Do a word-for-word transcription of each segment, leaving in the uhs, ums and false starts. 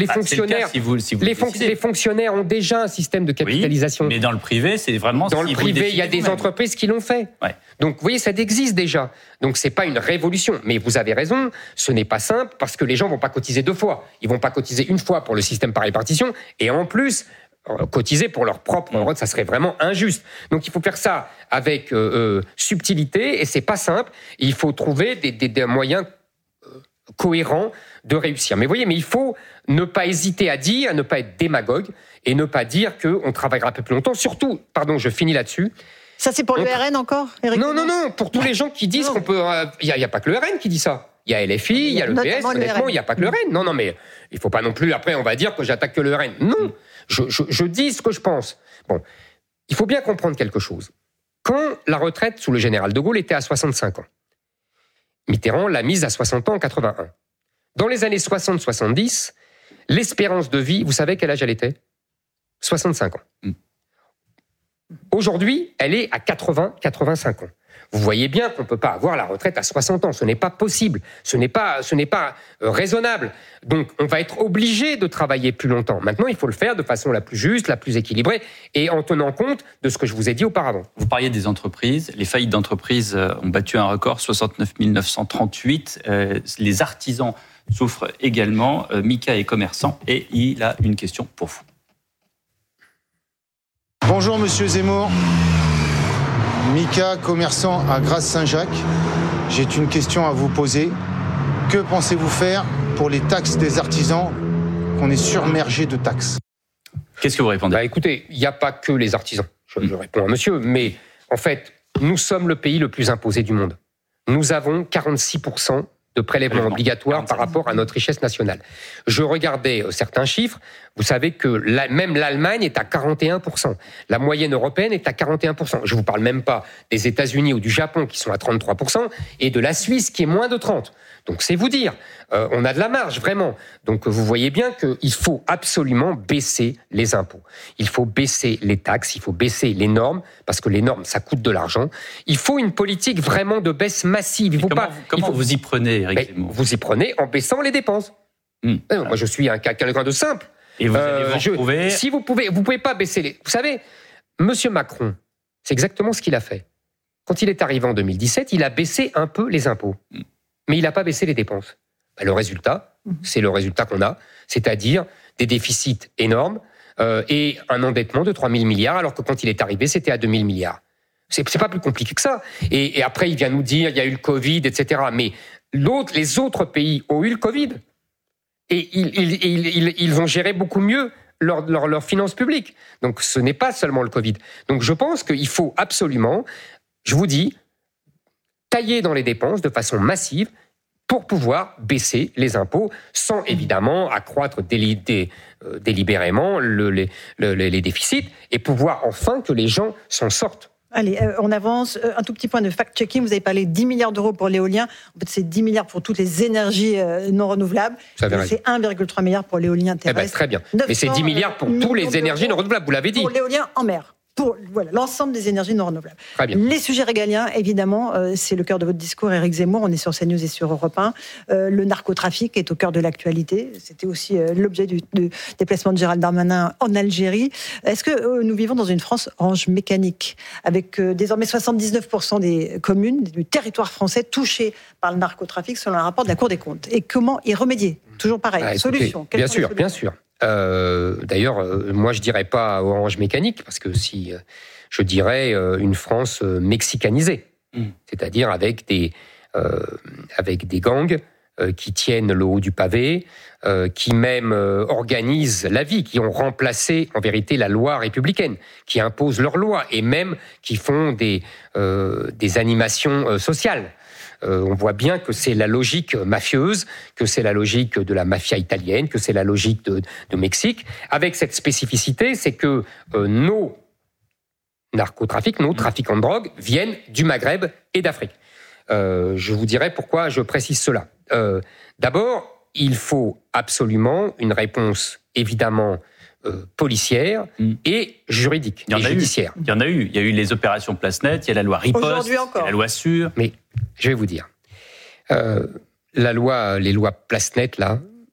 les ah, fonctionnaires, si vous, si vous les, fonc- les fonctionnaires ont déjà un système de capitalisation. Oui, mais dans le privé, c'est vraiment... Dans si le privé, il y a des vous-même. entreprises qui l'ont fait. Ouais. Donc, vous voyez, ça existe déjà. Donc, c'est pas une révolution. Mais vous avez raison, ce n'est pas simple parce que les gens vont pas cotiser deux fois. Ils vont pas cotiser une fois pour le système par répartition et en plus cotiser pour leur propre retraite, ça serait vraiment injuste. Donc il faut faire ça avec euh, euh, subtilité et c'est pas simple. Il faut trouver des, des, des moyens euh, cohérents de réussir. Mais vous voyez, mais il faut ne pas hésiter à dire, ne pas être démagogue et ne pas dire qu'on travaillera un peu plus longtemps. Surtout, pardon, je finis là-dessus. Ça c'est pour le R N encore, Éric ? Non, non, non, pour tous les gens qui disent non. qu'on peut... Il euh, n'y a, a pas que le R N qui dit ça. Il y a L F I, il y a le P S, honnêtement, il n'y a pas que le R N. Non, non, mais il ne faut pas non plus, après, on va dire que j'attaque que le R N. Non, je, je, je dis ce que je pense. Bon, il faut bien comprendre quelque chose. Quand la retraite sous le général de Gaulle était à soixante-cinq ans, Mitterrand l'a mise à soixante ans en quatre-vingt-un. Dans les années soixante soixante-dix, l'espérance de vie, vous savez quel âge elle était ? soixante-cinq ans. Mm. Aujourd'hui, elle est à quatre-vingts quatre-vingt-cinq ans. Vous voyez bien qu'on ne peut pas avoir la retraite à soixante ans. Ce n'est pas possible. Ce n'est pas, ce n'est pas euh, raisonnable. Donc, on va être obligé de travailler plus longtemps. Maintenant, il faut le faire de façon la plus juste, la plus équilibrée et en tenant compte de ce que je vous ai dit auparavant. Vous parliez des entreprises. Les faillites d'entreprises ont battu un record, soixante-neuf mille neuf cent trente-huit. Euh, les artisans souffrent également. Euh, Mika est commerçant et il a une question pour vous. Bonjour, monsieur Zemmour. Mika, commerçant à Grasse-Saint-Jacques. J'ai une question à vous poser. Que pensez-vous faire pour les taxes des artisans, qu'on est surmergé de taxes ? Qu'est-ce que vous répondez ? Bah, écoutez, il n'y a pas que les artisans. Je, je réponds à monsieur, mais en fait, nous sommes le pays le plus imposé du monde. Nous avons quarante-six pour cent de prélèvements obligatoires par rapport à notre richesse nationale. Je regardais certains chiffres. Vous savez que la, même l'Allemagne est à quarante et un pour cent. La moyenne européenne est à quarante et un pour cent. Je ne vous parle même pas des États-Unis ou du Japon qui sont à trente-trois pour cent et de la Suisse qui est moins de trente pour cent. Donc c'est vous dire, euh, on a de la marge vraiment. Donc vous voyez bien qu'il faut absolument baisser les impôts. Il faut baisser les taxes, il faut baisser les normes, parce que les normes, ça coûte de l'argent. Il faut une politique vraiment de baisse massive. Il faut comment pas, vous, comment il faut, vous y prenez, Éric Zemmour ? Vous y prenez en baissant les dépenses. Mmh. Euh, moi je suis un, quelqu'un de simple. Et vous euh, allez vous je, retrouver... Si vous pouvez, vous pouvez pas baisser les... Vous savez, Monsieur Macron, c'est exactement ce qu'il a fait. Quand il est arrivé en deux mille dix-sept, il a baissé un peu les impôts. Mmh. Mais il n'a pas baissé les dépenses. Ben, le résultat, c'est le résultat qu'on a, c'est-à-dire des déficits énormes euh, et un endettement de trois mille milliards, alors que quand il est arrivé, c'était à deux mille milliards. C'est, c'est pas plus compliqué que ça. Et, et après, il vient nous dire, il y a eu le Covid, et cetera. Mais l'autre, les autres pays ont eu le Covid. Et ils, ils, ils, ils, ils ont géré beaucoup mieux leurs leur, leur finances publiques. Donc, ce n'est pas seulement le Covid. Donc, je pense qu'il faut absolument, je vous dis, tailler dans les dépenses de façon massive pour pouvoir baisser les impôts sans évidemment accroître déli- dé, euh, délibérément le, les, le, les déficits et pouvoir enfin que les gens s'en sortent. Allez, euh, on avance. Euh, un tout petit point de fact-checking. Vous avez parlé de dix milliards d'euros pour l'éolien. En fait, c'est dix milliards pour toutes les énergies euh, non renouvelables. C'est un virgule trois milliard pour l'éolien terrestre. Eh ben, très bien. Mais c'est dix milliards pour toutes les énergies non renouvelables, vous l'avez dit. Pour l'éolien en mer. Pour voilà, l'ensemble des énergies non renouvelables. Très bien. Les sujets régaliens, évidemment, euh, c'est le cœur de votre discours, Éric Zemmour. On est sur CNews et sur Europe un. Euh, le narcotrafic est au cœur de l'actualité. C'était aussi euh, l'objet du, du déplacement de Gérald Darmanin en Algérie. Est-ce que euh, nous vivons dans une France orange mécanique, avec euh, désormais soixante-dix-neuf pour cent des communes du territoire français touchées par le narcotrafic, selon un rapport de la Cour des comptes ? Et comment y remédier ? Toujours pareil. Ah, écoutez, solution. Bien sûr, bien sûr. Euh, d'ailleurs, euh, moi je dirais pas orange mécanique, parce que si euh, je dirais euh, une France euh, mexicanisée, mmh. c'est-à-dire avec des euh, avec des gangs euh, qui tiennent le haut du pavé, euh, qui même euh, organisent la vie, qui ont remplacé en vérité la loi républicaine, qui imposent leurs lois et même qui font des euh, des animations euh, sociales. Euh, on voit bien que c'est la logique mafieuse, que c'est la logique de la mafia italienne, que c'est la logique de, de Mexique, avec cette spécificité, c'est que euh, nos narcotrafics, nos trafiquants de drogue viennent du Maghreb et d'Afrique. Euh, je vous dirai pourquoi je précise cela. Euh, d'abord, il faut absolument une réponse, évidemment, Euh, policière mmh. et juridique, il y en et a judiciaire. Eu. Il y en a eu. Il y a eu les opérations Place Net, il y a la loi Riposte, il y a la loi Sûre. Mais je vais vous dire, euh, la loi, les lois Place Net, là,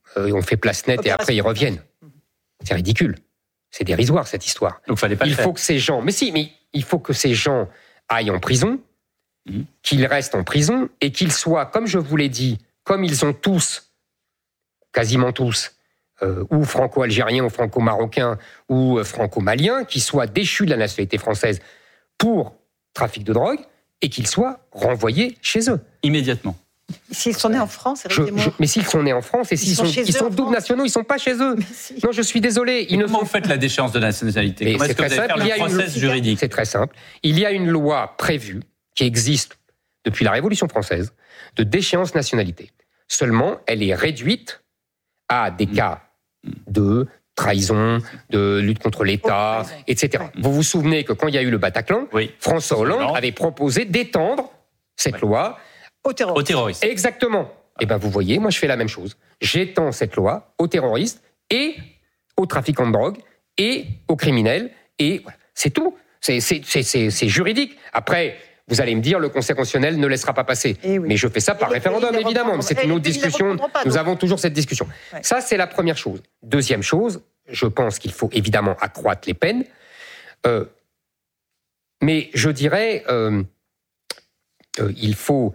euh, on fait place nette et après ils reviennent. C'est ridicule. C'est dérisoire cette histoire. Donc fallait pas il le faire. faut que ces gens, mais si, mais il faut que ces gens aillent en prison, mmh. qu'ils restent en prison et qu'ils soient, comme je vous l'ai dit, comme ils ont tous, quasiment tous, euh, ou franco-algériens, ou franco-marocains, ou euh, franco-maliens, qui soient déchus de la nationalité française pour trafic de drogue et qu'ils soient renvoyés chez eux. Immédiatement. S'ils sont nés en France, je, je, mais s'ils sont nés en France et s'ils ils sont, sont, ils sont doubles nationaux, ils ne sont pas chez eux. Si. Non, je suis désolé. Ils ne comment font... vous faites la déchéance de nationalité? Comment est-ce que vous allez faire le process juridique? C'est très simple. Il y a une loi prévue qui existe depuis la Révolution française de déchéance nationalité. Seulement, elle est réduite à des mmh. cas de trahison, de lutte contre l'État, oh, et cetera. Ouais. Vous vous souvenez que quand il y a eu le Bataclan, oui. François Hollande Hollande avait proposé d'étendre cette ouais. loi aux terroristes. Aux terroristes. Exactement. Et bien vous voyez, moi je fais la même chose. J'étends cette loi aux terroristes et aux trafiquants de drogue et aux criminels. Et voilà. C'est tout. C'est, c'est, c'est, c'est, c'est juridique. Après, vous allez me dire, le Conseil constitutionnel ne laissera pas passer. Oui. Mais je fais ça par et référendum, évidemment. Mais c'est une autre discussion. Pas, Nous avons toujours cette discussion. Ouais. Ça, c'est la première chose. Deuxième chose, je pense qu'il faut évidemment accroître les peines. Euh, mais je dirais, euh, euh, il faut...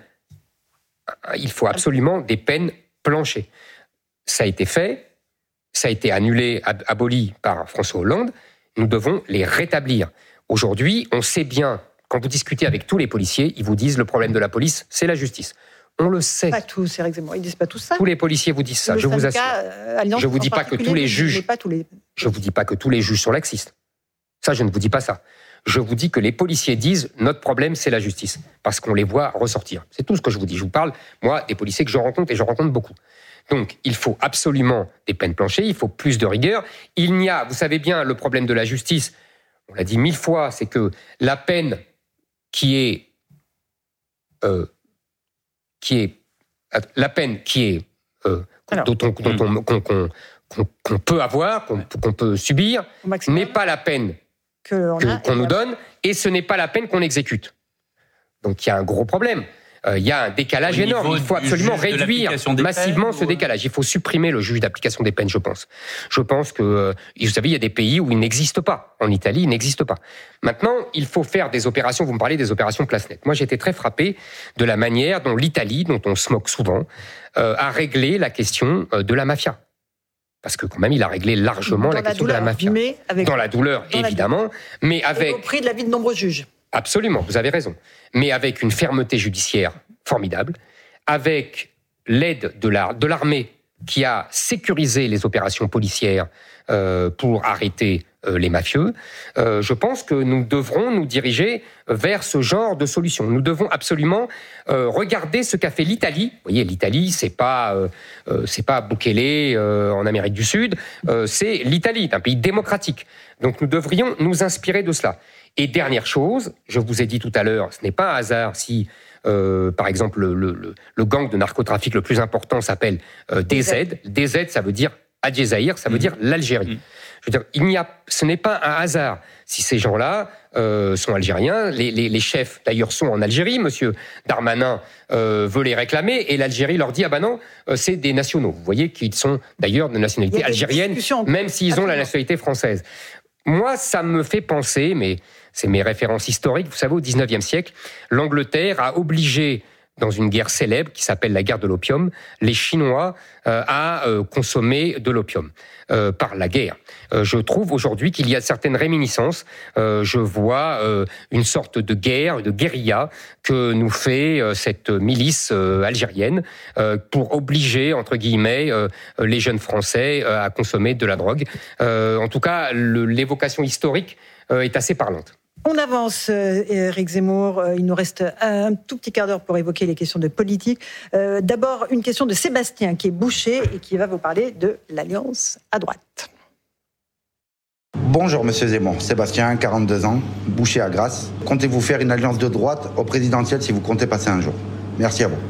Il faut absolument des peines planchées. Ça a été fait, ça a été annulé, aboli par François Hollande. Nous devons les rétablir. Aujourd'hui, on sait bien, quand vous discutez avec tous les policiers, ils vous disent le problème de la police, c'est la justice. On le sait. Pas tous, Éric Zemmour, ils disent pas tout ça. Tous les policiers vous disent ça, le je vous assure. Euh, je vous dis pas que tous les juges. Pas tous les... Je vous dis pas que tous les juges sont laxistes. Ça, je ne vous dis pas ça. Je vous dis que les policiers disent « notre problème, c'est la justice », parce qu'on les voit ressortir. C'est tout ce que je vous dis. Je vous parle, moi, des policiers que je rencontre, et je rencontre beaucoup. Donc, il faut absolument des peines planchées, il faut plus de rigueur. Il n'y a, vous savez bien, le problème de la justice, on l'a dit mille fois, c'est que la peine qui est... Euh, qui est la peine qui est... Euh, Alors, dont on, dont on, qu'on, qu'on, qu'on, qu'on peut avoir, qu'on, qu'on peut subir, n'est pas la peine Que que, qu'on nous donne, et ce n'est pas la peine qu'on exécute. Donc il y a un gros problème. Euh, il y a un décalage énorme. Il faut absolument réduire massivement peines, ce décalage. Il faut supprimer le juge d'application des peines, je pense. Je pense que, euh, vous savez, il y a des pays où il n'existe pas. En Italie, il n'existe pas. Maintenant, il faut faire des opérations, vous me parlez des opérations place nette. Moi, j'étais très frappé de la manière dont l'Italie, dont on se moque souvent, euh, a réglé la question euh, de la mafia. Parce que quand même, il a réglé largement dans la question douleur, de la mafia. Mais avec dans la douleur, dans évidemment, la douleur. Mais avec... Et au prix de la vie de nombreux juges. Absolument, vous avez raison. Mais avec une fermeté judiciaire formidable, avec l'aide de, la, de l'armée qui a sécurisé les opérations policières euh, pour arrêter euh, les mafieux, euh, je pense que nous devrons nous diriger vers ce genre de solution. Nous devons absolument euh, regarder ce qu'a fait l'Italie. Vous voyez, l'Italie, c'est pas euh, euh, c'est pas Bukele euh, en Amérique du Sud, euh, c'est l'Italie, un pays démocratique. Donc nous devrions nous inspirer de cela. Et dernière chose, je vous ai dit tout à l'heure, ce n'est pas un hasard si, euh, par exemple, le, le, le gang de narcotrafic le plus important s'appelle euh, D Z. D Z, ça veut dire Adjezaïr, ça veut mmh. dire l'Algérie. Mmh. Je veux dire, il n'y a, ce n'est pas un hasard si ces gens-là euh, sont algériens. Les, les, les chefs, d'ailleurs, sont en Algérie. Monsieur Darmanin euh, veut les réclamer et l'Algérie leur dit « Ah ben non, euh, c'est des nationaux ». Vous voyez qu'ils sont d'ailleurs de nationalité algérienne, même s'ils ont la nationalité française. Moi, ça me fait penser, mais c'est mes références historiques, vous savez, au dix-neuvième siècle, l'Angleterre a obligé, dans une guerre célèbre qui s'appelle la guerre de l'opium, les Chinois euh, à euh, consommer de l'opium euh, par la guerre. Euh, je trouve aujourd'hui qu'il y a certaines réminiscences. Euh, je vois euh, une sorte de guerre, de guérilla que nous fait euh, cette milice euh, algérienne euh, pour obliger, entre guillemets, euh, les jeunes Français euh, à consommer de la drogue. Euh, en tout cas, le, l'évocation historique euh, est assez parlante. On avance, Éric Zemmour. Il nous reste un tout petit quart d'heure pour évoquer les questions de politique. Euh, d'abord, une question de Sébastien, qui est boucher et qui va vous parler de l'Alliance à droite. Bonjour, monsieur Zemmour. Sébastien, quarante-deux ans, boucher à Grasse. Comptez-vous faire une alliance de droite au présidentiel si vous comptez passer un jour? Merci à vous.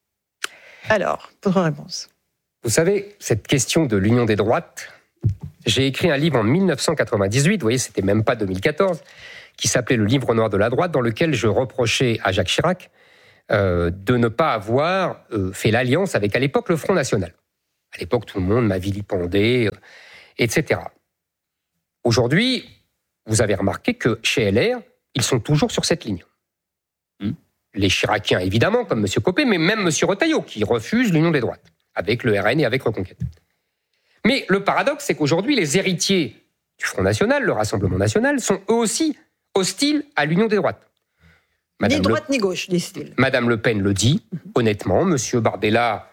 Alors, votre réponse. Vous savez, cette question de l'union des droites, j'ai écrit un livre en dix-neuf cent quatre-vingt-dix-huit, vous voyez, c'était même pas deux mille quatorze, qui s'appelait Le Livre noir de la droite, dans lequel je reprochais à Jacques Chirac euh, de ne pas avoir euh, fait l'alliance avec, à l'époque, le Front National. À l'époque, tout le monde m'a vilipendé, euh, et cetera. Aujourd'hui, vous avez remarqué que chez L R, ils sont toujours sur cette ligne. Mmh. Les Chiraciens, évidemment, comme M. Copé, mais même M. Retailleau, qui refuse l'union des droites, avec le R N et avec Reconquête. Mais le paradoxe, c'est qu'aujourd'hui, les héritiers du Front National, le Rassemblement National, sont eux aussi hostiles à l'union des droites. Madame ni droite le... ni gauche, disent-ils. Madame Le Pen le dit, mmh. honnêtement. M. Bardella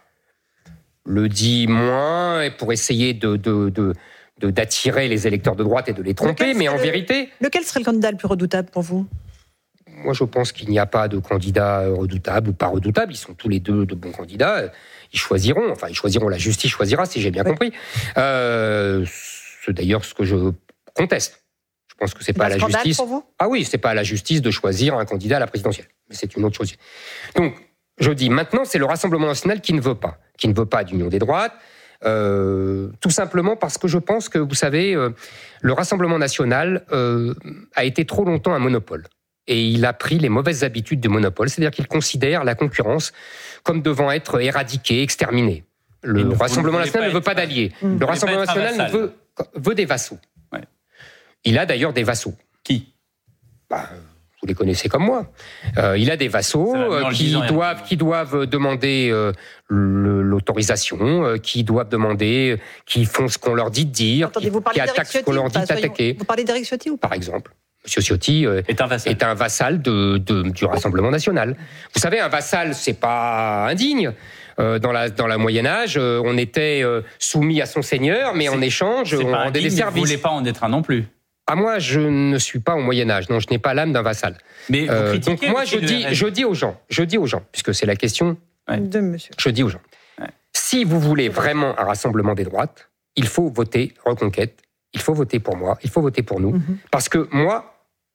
le dit moins, et pour essayer de, de, de, de, d'attirer les électeurs de droite et de les tromper, mais en le... vérité... Lequel serait le candidat le plus redoutable pour vous ? Moi, je pense qu'il n'y a pas de candidat redoutable ou pas redoutable. Ils sont tous les deux de bons candidats. Ils choisiront, enfin, ils choisiront, la justice choisira, si j'ai bien oui. compris. Euh, c'est d'ailleurs ce que je conteste. Je pense que c'est, c'est pas à la justice. Pour vous ? Ah oui, c'est pas à la justice de choisir un candidat à la présidentielle. Mais c'est une autre chose. Donc, je dis maintenant, c'est le Rassemblement national qui ne veut pas, qui ne veut pas d'union des droites. Euh, tout simplement parce que je pense que, vous savez, euh, le Rassemblement national euh, a été trop longtemps un monopole. Et il a pris les mauvaises habitudes du monopole, c'est-à-dire qu'il considère la concurrence comme devant être éradiquée, exterminée. Le Rassemblement national ne veut pas d'alliés. Le Rassemblement national veut, veut des vassaux. Ouais. Il a d'ailleurs des vassaux. Qui ? Bah, vous les connaissez comme moi. Euh, il a des vassaux euh, qui, doivent, qui doivent demander euh, le, l'autorisation, euh, qui doivent demander, euh, qui font ce qu'on leur dit de dire, Attendez, qui, qui attaquent ce qu'on leur dit d'attaquer. Vous parlez d'Éric Ciotti ou pas ? Par exemple. M. Ciotti euh, est un vassal, est un vassal de, de, du Rassemblement national. Vous savez, un vassal, c'est pas indigne. Euh, dans, la, dans la Moyen-Âge, euh, on était euh, soumis à son seigneur, mais c'est, en échange, on rendait des services. Vous ne voulez pas en être un non plus. Ah, moi, je ne suis pas au Moyen-Âge. Non, je n'ai pas l'âme d'un vassal. Mais vous euh, donc moi, je dis, je dis aux gens, je dis aux gens, puisque c'est la question ouais. de monsieur. Je dis aux gens, ouais. si vous voulez vraiment un rassemblement des droites, il faut voter Reconquête. Il faut voter pour moi, il faut voter pour nous, mm-hmm. parce que moi,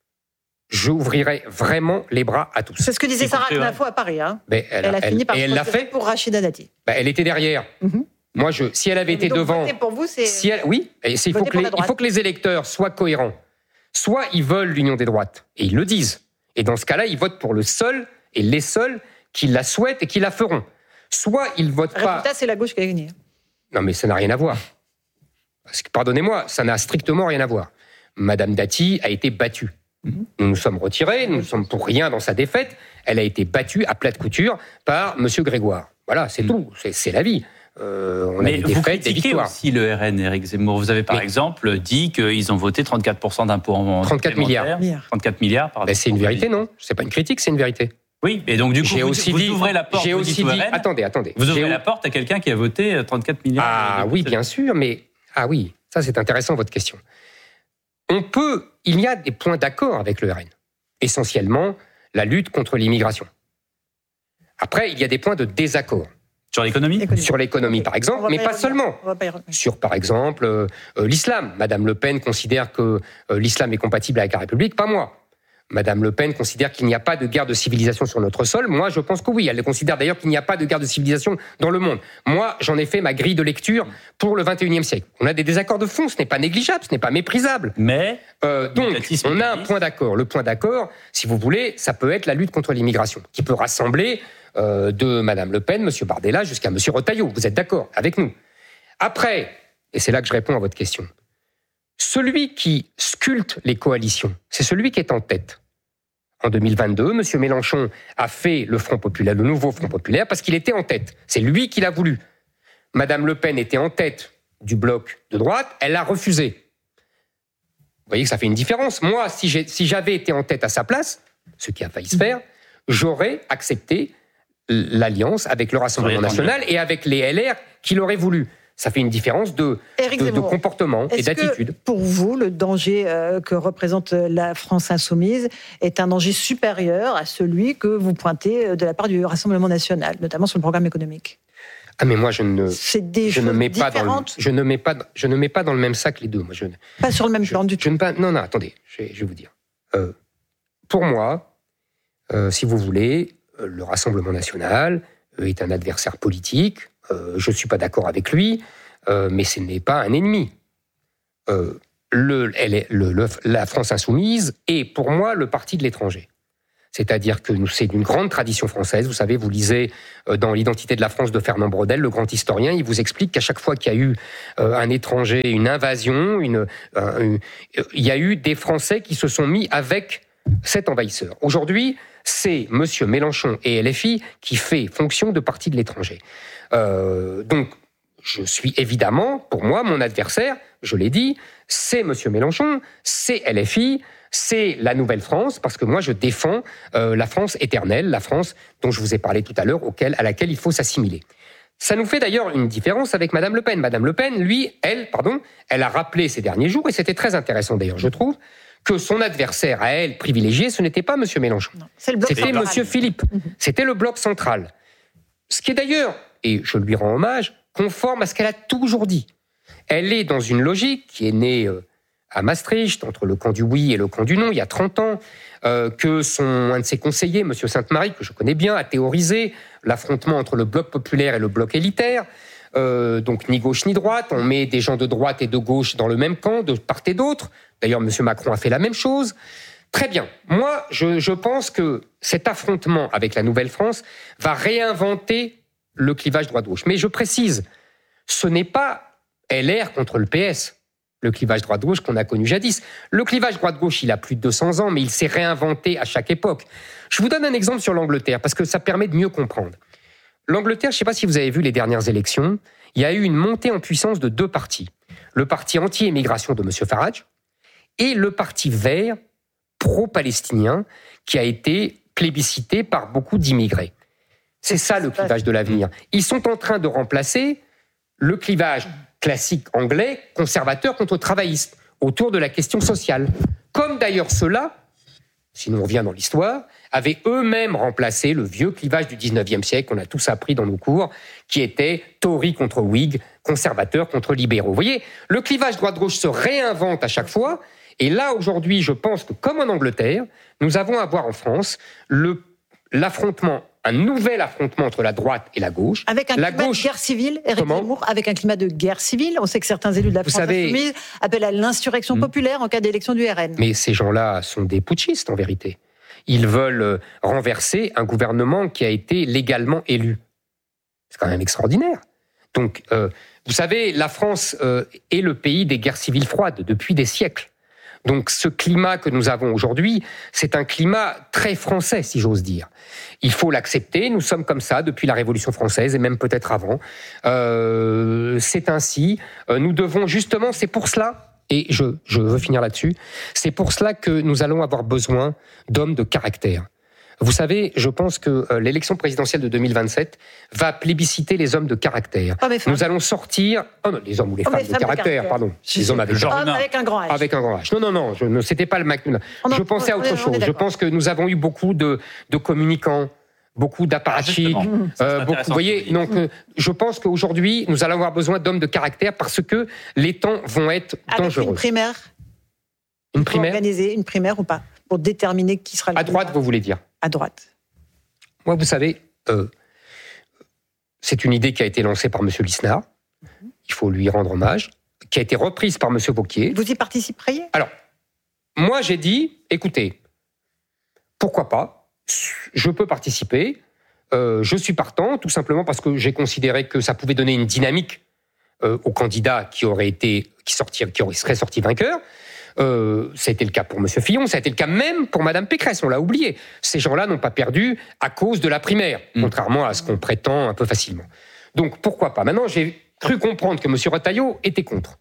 j'ouvrirai vraiment les bras à tous. C'est ce que disait Sarah Knafo à Paris. Hein. Ben, elle, elle a elle, fini par et elle l'a fait pour Rachida Dati. Ben, elle était derrière. Mm-hmm. Moi, je, si elle avait été donc, devant, pour vous, c'est si elle, oui, et c'est, il, faut que les, il faut que les électeurs soient cohérents. Soit ils veulent l'union des droites, et ils le disent. Et dans ce cas-là, ils votent pour le seul et les seuls qui la souhaitent et qui la feront. Soit ils votent pas. Résultat, c'est la gauche qui a gagné. Non, mais ça n'a rien à voir. Parce que, pardonnez-moi, ça n'a strictement rien à voir. Madame Dati a été battue. Mm-hmm. Nous nous sommes retirés, nous ne sommes pour rien dans sa défaite. Elle a été battue à plate couture par M. Grégoire. Voilà, c'est mm-hmm. tout, c'est, c'est la vie. Euh, on Mais a des défaites, des victoires. Aussi le R N, Éric Zemmour. Vous avez par Mais, exemple dit qu'ils ont voté trente-quatre pour cent d'impôts en trente-quatre milliards. trente-quatre milliards, pardon. Ben, c'est une vérité, non ? C'est pas une critique, c'est une vérité. Oui, et donc du coup, j'ai vous, aussi vous dit, ouvrez la porte. J'ai vous aussi dit. Attendez, attendez. Vous ouvrez j'ai... la porte à quelqu'un qui a voté trente-quatre milliards. Ah oui, bien sûr, mais ah oui, ça c'est intéressant votre question. On peut, il y a des points d'accord avec le R N. Essentiellement, la lutte contre l'immigration. Après, il y a des points de désaccord. Sur l'économie ? l'économie. Sur l'économie, okay. par exemple, mais pas, pas seulement. Pas Sur, par exemple, euh, l'islam. Madame Le Pen considère que euh, l'islam est compatible avec la République, pas moi. Madame Le Pen considère qu'il n'y a pas de guerre de civilisation sur notre sol. Moi, je pense que oui. Elle considère d'ailleurs qu'il n'y a pas de guerre de civilisation dans le monde. Moi, j'en ai fait ma grille de lecture pour le vingt et unième siècle. On a des désaccords de fond. Ce n'est pas négligeable, ce n'est pas méprisable. Mais euh, donc, on a un point d'accord. Le point d'accord, si vous voulez, ça peut être la lutte contre l'immigration, qui peut rassembler euh, de Madame Le Pen, Monsieur Bardella, jusqu'à Monsieur Retailleau. Vous êtes d'accord avec nous ? Après, et c'est là que je réponds à votre question, celui qui sculpte les coalitions, c'est celui qui est en tête. En deux mille vingt-deux, M. Mélenchon a fait le Front populaire, le nouveau Front populaire, parce qu'il était en tête. C'est lui qui l'a voulu. Madame Le Pen était en tête du bloc de droite, elle l'a refusé. Vous voyez que ça fait une différence. Moi, si, j'ai, si j'avais été en tête à sa place, ce qui a failli se faire, j'aurais accepté l'alliance avec le Rassemblement national et avec les L R qui l'auraient voulu. Ça fait une différence de, de, de comportement et d'attitude. Que pour vous, le danger euh, que représente la France insoumise est un danger supérieur à celui que vous pointez de la part du Rassemblement national, notamment sur le programme économique ? Ah mais moi je ne je ne mets pas dans le, je ne mets pas je ne mets pas dans le même sac les deux. Moi je pas sur le même je, plan du je tout. Ne pas, non non attendez, je vais, je vais vous dire. Euh, pour moi, euh, si vous voulez, euh, le Rassemblement national euh, est un adversaire politique. Euh, je ne suis pas d'accord avec lui, euh, mais ce n'est pas un ennemi. Euh, le, elle est, le, le, la France insoumise est, pour moi, le parti de l'étranger. C'est-à-dire que nous, c'est d'une grande tradition française. Vous savez, vous lisez dans l'Identité de la France de Fernand Braudel, le grand historien, il vous explique qu'à chaque fois qu'il y a eu un étranger, une invasion, une, un, une, il y a eu des Français qui se sont mis avec cet envahisseur. Aujourd'hui, c'est M. Mélenchon et L F I qui fait fonction de parti de l'étranger. Euh, donc, je suis évidemment, pour moi, mon adversaire, je l'ai dit, c'est M. Mélenchon, c'est L F I, c'est la Nouvelle-France, parce que moi, je défends euh, la France éternelle, la France dont je vous ai parlé tout à l'heure, auquel, à laquelle il faut s'assimiler. Ça nous fait d'ailleurs une différence avec Mme Le Pen. Mme Le Pen, lui, elle, pardon, elle a rappelé ces derniers jours, et c'était très intéressant d'ailleurs, je trouve, que son adversaire à elle, privilégié, ce n'était pas M. Mélenchon. Non, c'est le bloc C'était M. Philippe. Mmh. C'était le bloc central. Ce qui est d'ailleurs, et je lui rends hommage, conforme à ce qu'elle a toujours dit. Elle est dans une logique qui est née euh, à Maastricht, entre le camp du oui et le camp du non, il y a trente ans, euh, que son, un de ses conseillers, M. Sainte-Marie, que je connais bien, a théorisé l'affrontement entre le bloc populaire et le bloc élitaire. Euh, donc ni gauche ni droite, on met des gens de droite et de gauche dans le même camp, de part et d'autre. D'ailleurs, M. Macron a fait la même chose. Très bien. Moi, je, je pense que cet affrontement avec la Nouvelle-France va réinventer le clivage droite-gauche. Mais je précise, ce n'est pas L R contre le P S, le clivage droite-gauche qu'on a connu jadis. Le clivage droite-gauche, il a plus de deux cents ans, mais il s'est réinventé à chaque époque. Je vous donne un exemple sur l'Angleterre, parce que ça permet de mieux comprendre. L'Angleterre, je ne sais pas si vous avez vu les dernières élections, il y a eu une montée en puissance de deux partis. Le parti anti-émigration de M. Farage et le parti vert pro-palestinien qui a été plébiscité par beaucoup d'immigrés. C'est ça le clivage de l'avenir. Ils sont en train de remplacer le clivage classique anglais, conservateur contre travailliste, autour de la question sociale. Comme d'ailleurs ceux-là, si on revient dans l'histoire, avaient eux-mêmes remplacé le vieux clivage du dix-neuvième siècle, qu'on a tous appris dans nos cours, qui était Tory contre Whig, conservateur contre libéraux. Vous voyez, le clivage droite-gauche se réinvente à chaque fois, et là, aujourd'hui, je pense que, comme en Angleterre, nous avons à voir en France le, l'affrontement, un nouvel affrontement entre la droite et la gauche. Avec un la climat gauche, de guerre civile, Éric Zemmour, avec un climat de guerre civile. On sait que certains élus de la France savez, insoumise appellent à l'insurrection populaire en cas d'élection du R N. Mais ces gens-là sont des putschistes, en vérité. Ils veulent renverser un gouvernement qui a été légalement élu. C'est quand même extraordinaire. Donc, euh, vous savez, la France euh, est le pays des guerres civiles froides depuis des siècles. Donc ce climat que nous avons aujourd'hui, c'est un climat très français, si j'ose dire. Il faut l'accepter, nous sommes comme ça depuis la Révolution française et même peut-être avant. Euh, c'est ainsi, nous devons justement, c'est pour cela, et je, je veux finir là-dessus, c'est pour cela que nous allons avoir besoin d'hommes de caractère. Vous savez, je pense que euh, l'élection présidentielle de deux mille vingt-sept va plébisciter les hommes de caractère. Nous allons sortir... Oh non, les hommes ou les, femmes, les femmes de caractère, de caractère, pardon. Les hommes avec, genre avec un grand H. Avec un grand H. Non, non, non, je, ne, c'était pas le... Je on pensais on, à autre on chose. Je pense que nous avons eu beaucoup de, de communicants, beaucoup d'apparatchiks. Ah, euh, beaucoup, vous voyez, donc euh, je pense qu'aujourd'hui, nous allons avoir besoin d'hommes de caractère parce que les temps vont être dangereux. Avec une primaire Une primaire organiser une primaire ou pas pour déterminer qui sera le à droite, vous voulez dire? À droite. Moi, vous savez, euh, c'est une idée qui a été lancée par M. Lisnard. Mm-hmm. Il faut lui rendre hommage. Qui a été reprise par M. Wauquiez. Vous y participeriez? Alors, moi, j'ai dit, écoutez, pourquoi pas? Je peux participer. Euh, je suis partant, tout simplement parce que j'ai considéré que ça pouvait donner une dynamique euh, au candidat qui aurait été, qui sortir, qui aurait, serait sorti vainqueur. Euh, ça a été le cas pour M. Fillon, ça a été le cas même pour Mme Pécresse, on l'a oublié. Ces gens-là n'ont pas perdu à cause de la primaire, mmh. contrairement à ce qu'on prétend un peu facilement. Donc pourquoi pas? Maintenant, j'ai cru comprendre que M. Retailleau était contre.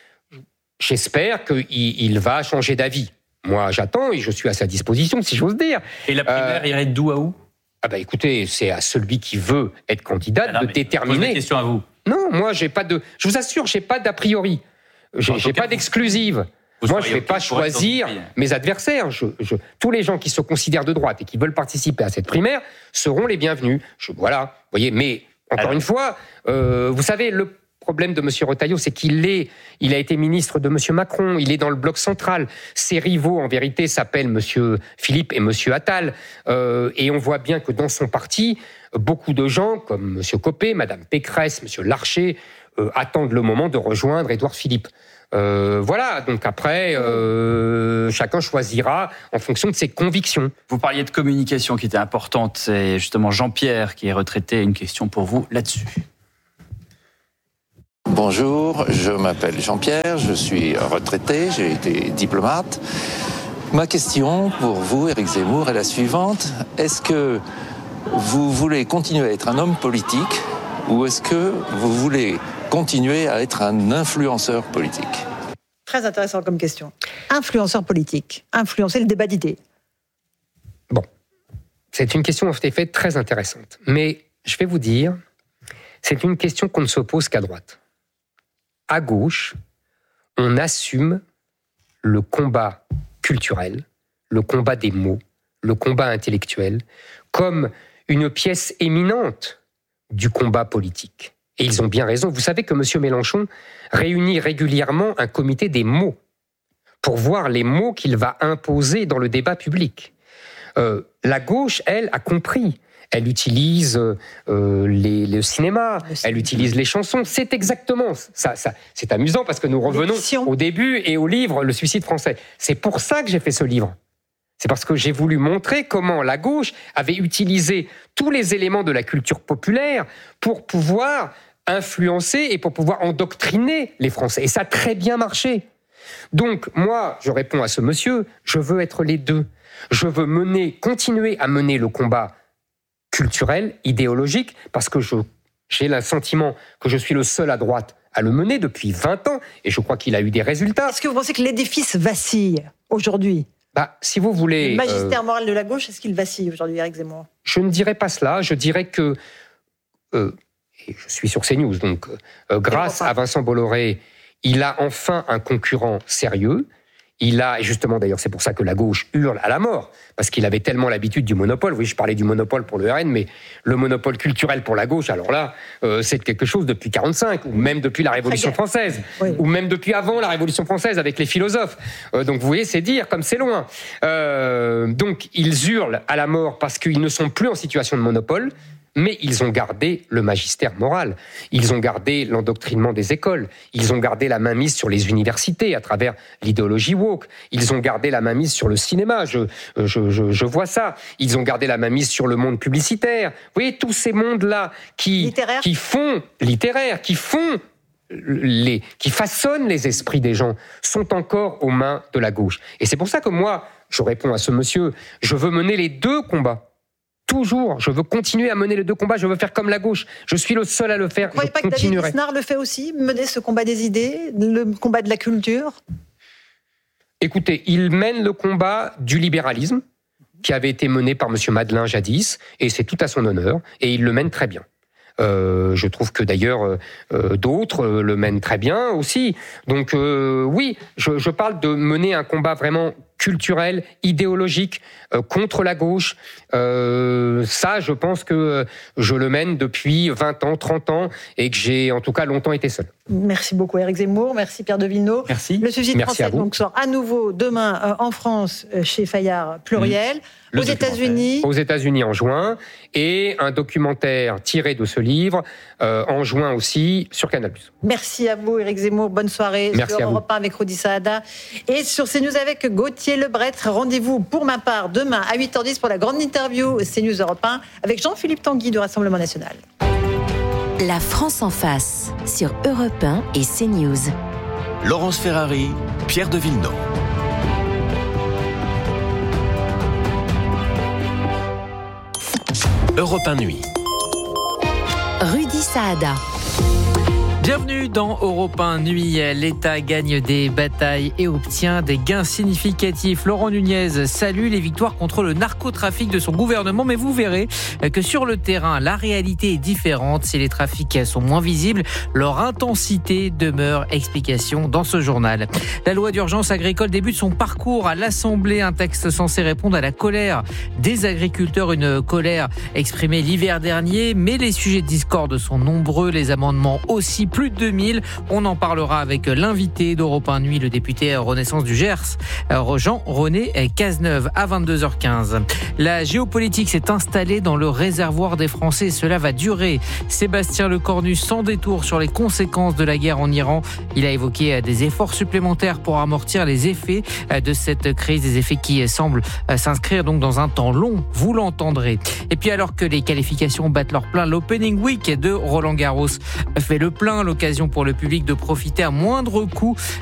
J'espère qu'il il va changer d'avis. Moi, j'attends et je suis à sa disposition, si j'ose dire. Et la primaire euh, irait d'où à où? Ah bah écoutez, c'est à celui qui veut être candidat ah non, de déterminer. Pose la question à vous. Non, moi, j'ai pas de. Je vous assure, j'ai pas d'a priori. J'ai, j'ai pas d'exclusive. Moi, je ne vais pas choisir mes adversaires. Je, je, tous les gens qui se considèrent de droite et qui veulent participer à cette primaire seront les bienvenus. Je, voilà, vous voyez. Mais encore Alors. une fois, euh, vous savez, le problème de M. Retailleau, c'est qu'il est, il a été ministre de M. Macron. Il est dans le bloc central. Ses rivaux, en vérité, s'appellent M. Philippe et M. Attal. Euh, et on voit bien que dans son parti, beaucoup de gens, comme M. Copé, Mme Pécresse, M. Larcher, euh, attendent le moment de rejoindre Édouard Philippe. Euh, voilà, donc après, euh, chacun choisira en fonction de ses convictions. Vous parliez de communication qui était importante, c'est justement Jean-Pierre qui est retraité. Une question pour vous là-dessus. Bonjour, je m'appelle Jean-Pierre, je suis retraité, j'ai été diplomate. Ma question pour vous, Éric Zemmour, est la suivante. Est-ce que vous voulez continuer à être un homme politique ou est-ce que vous voulez continuer à être un influenceur politique ? Très intéressant comme question. Influenceur politique, influencer le débat d'idées. Bon, c'est une question en fait très intéressante. Mais je vais vous dire, c'est une question qu'on ne se pose qu'à droite. À gauche, on assume le combat culturel, le combat des mots, le combat intellectuel, comme une pièce éminente du combat politique. Et ils ont bien raison. Vous savez que M. Mélenchon réunit régulièrement un comité des mots pour voir les mots qu'il va imposer dans le débat public. Euh, la gauche, elle, a compris. Elle utilise euh, les, le cinéma, le elle utilise les chansons. C'est exactement ça, ça. C'est amusant parce que nous revenons au début et au livre « Le suicide français ». C'est pour ça que j'ai fait ce livre. C'est parce que j'ai voulu montrer comment la gauche avait utilisé tous les éléments de la culture populaire pour pouvoir influencer et pour pouvoir endoctriner les Français. Et ça a très bien marché. Donc, moi, je réponds à ce monsieur, je veux être les deux. Je veux mener, continuer à mener le combat culturel, idéologique, parce que je, j'ai le sentiment que je suis le seul à droite à le mener depuis vingt ans, et je crois qu'il a eu des résultats. Est-ce que vous pensez que l'édifice vacille aujourd'hui ? Bah, si vous voulez... Le magistère euh, moral de la gauche, est-ce qu'il vacille aujourd'hui, Éric Zemmour ? Je ne dirais pas cela. Je dirais que... Euh, et je suis sur CNews, donc euh, grâce à Vincent Bolloré, il a enfin un concurrent sérieux. Il a, et justement d'ailleurs c'est pour ça que la gauche hurle à la mort, parce qu'il avait tellement l'habitude du monopole. Oui, je parlais du monopole pour le R N, mais le monopole culturel pour la gauche, alors là, euh, c'est quelque chose depuis quarante-cinq, ou même depuis la Révolution française, oui. ou même depuis avant la Révolution française avec les philosophes. Euh, donc vous voyez, c'est dire comme c'est loin. Euh, donc ils hurlent à la mort parce qu'ils ne sont plus en situation de monopole, mais ils ont gardé le magistère moral, ils ont gardé l'endoctrinement des écoles, ils ont gardé la mainmise sur les universités à travers l'idéologie woke, ils ont gardé la mainmise sur le cinéma, je, je, je, je vois ça, ils ont gardé la mainmise sur le monde publicitaire. Vous voyez, tous ces mondes-là qui, qui font, littéraires, qui font... Les, qui façonnent les esprits des gens sont encore aux mains de la gauche. Et c'est pour ça que moi, je réponds à ce monsieur, je veux mener les deux combats. Toujours, je veux continuer à mener les deux combats, je veux faire comme la gauche. Je suis le seul à le faire, je continuerai. Vous ne croyez pas que David Lisnard le fait aussi, mener ce combat des idées, le combat de la culture ? Écoutez, il mène le combat du libéralisme, qui avait été mené par M. Madelin jadis, et c'est tout à son honneur, et il le mène très bien. Euh, je trouve que d'ailleurs euh, d'autres euh, le mènent très bien aussi. Donc euh, oui, je, je parle de mener un combat vraiment culturel, idéologique, euh, contre la gauche. Euh, ça, je pense que je le mène depuis vingt ans, trente ans, et que j'ai en tout cas longtemps été seul. Merci beaucoup Éric Zemmour, merci Pierre de Villeneuve. Merci. Le suicide Merci français donc, sort à nouveau demain euh, en France euh, chez Fayard Pluriel. Mmh. Aux États-Unis. Aux États-Unis en juin, et un documentaire tiré de ce livre euh, en juin aussi sur Canal+. Merci à vous Éric Zemmour, bonne soirée. Merci sur à Europe un avec Rudi Saada et sur CNews avec Gauthier Lebret. Rendez-vous pour ma part demain à huit heures dix pour la grande interview CNews Europe un avec Jean-Philippe Tanguy du Rassemblement National. La France en face sur Europe un et CNews. Laurence Ferrari, Pierre de Villeneuve. Europe un Nuit. Rudi Saada. Bienvenue dans Europe un Nuit. L'État gagne des batailles et obtient des gains significatifs. Laurent Nunez salue les victoires contre le narcotrafic de son gouvernement, mais vous verrez que sur le terrain, la réalité est différente. Si les trafics sont moins visibles, leur intensité demeure. Explication dans ce journal. La loi d'urgence agricole débute son parcours à l'Assemblée. Un texte censé répondre à la colère des agriculteurs, une colère exprimée l'hiver dernier, mais les sujets de discorde sont nombreux, les amendements aussi plus de deux mille. On en parlera avec l'invité d'Europe un Nuit, le député Renaissance du Gers, Jean-René Cazeneuve, à vingt-deux heures quinze. La géopolitique s'est installée dans le réservoir des Français et cela va durer. Sébastien Lecornu sans détour sur les conséquences de la guerre en Iran. Il a évoqué des efforts supplémentaires pour amortir les effets de cette crise, des effets qui semblent s'inscrire donc dans un temps long, vous l'entendrez. Et puis alors que les qualifications battent leur plein, l'Opening Week de Roland Garros fait le plein, l'occasion pour le public de profiter à moindre coût